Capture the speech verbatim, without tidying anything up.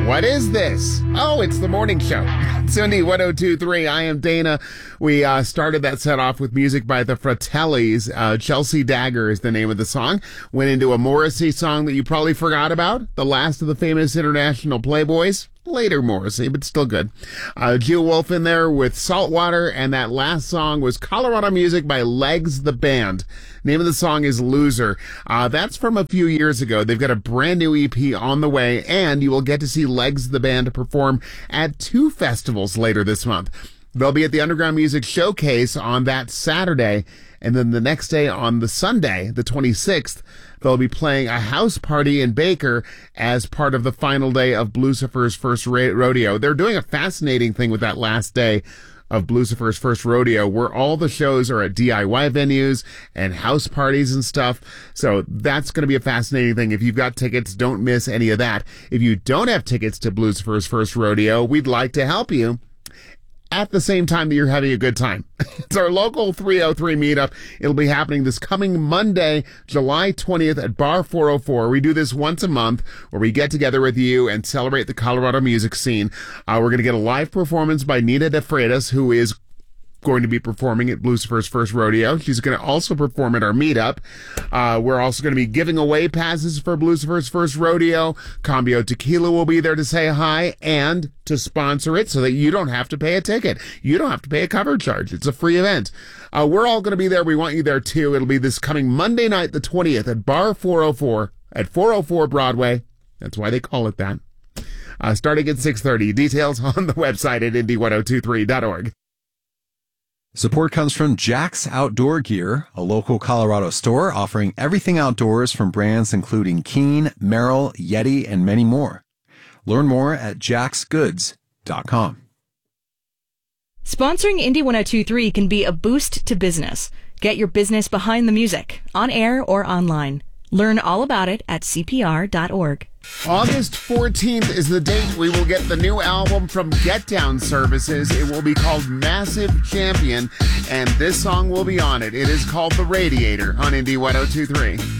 What is this? Oh, it's the morning show. It's Indy one oh two point three. I am Dana. We uh, started that set off with music by the Fratellis. Uh, Chelsea Dagger is the name of the song. Went into a Morrissey song that you probably forgot about. The last of the famous international playboys. Later Morrissey, but still good. Uh, Geo Wolf in there with Saltwater, and that last song was Colorado Music by Legs the Band. Name of the song is Loser. Uh, that's from a few years ago. They've got a brand new E P on the way, and you will get to see Legs the Band perform at two festivals later this month. They'll be at the Underground Music Showcase on that Saturday, and then the next day on the Sunday, the twenty-sixth, they'll be playing a house party in Baker as part of the final day of Blucifer's First Rodeo. They're doing a fascinating thing with that last day of Blucifer's First Rodeo, where all the shows are at D I Y venues and house parties and stuff. So that's going to be a fascinating thing. If you've got tickets, don't miss any of that. If you don't have tickets to Blucifer's First Rodeo, we'd like to help you at the same time that you're having a good time. It's our local three oh three meetup. It'll be happening this coming Monday, July twentieth at Bar four oh four. We do this once a month where we get together with you and celebrate the Colorado music scene. Uh, we're going to get a live performance by Nina De Freitas, who is going to be performing at Blucifer's First Rodeo. She's going to also perform at our meetup. Uh, we're also going to be giving away passes for Blucifer's First Rodeo. Cambio Tequila will be there to say hi and to sponsor it so that you don't have to pay a ticket. You don't have to pay a cover charge. It's a free event. Uh, we're all going to be there. We want you there too. It'll be this coming Monday night, the twentieth at Bar four oh four at four oh four Broadway. That's why they call it that. Uh, starting at six thirty. Details on the website at indy ten twenty-three dot org. Support comes from Jack's Outdoor Gear, a local Colorado store offering everything outdoors from brands including Keen, Merrell, Yeti, and many more. Learn more at jacks goods dot com. Sponsoring Indy ten twenty-three can be a boost to business. Get your business behind the music, on air or online. Learn all about it at c p r dot org. August fourteenth is the date we will get the new album from Get Down Services. It will be called Massive Champion, and this song will be on it. It is called The Radiator on Indy ten twenty-three.